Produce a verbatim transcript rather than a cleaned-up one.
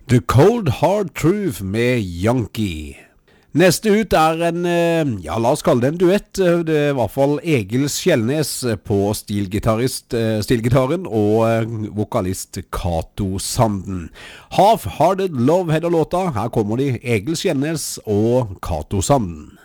The Cold Hard Truth med Yankee. Neste ut er en, ja la oss kalle det en duett, det er i hvert fall Egil Skjellnes på stilgitarist, stilgitaren og vokalist Cato Sanden. Half Hearted Love heter låta, her kommer de Egil Skjellnes og Cato Sanden.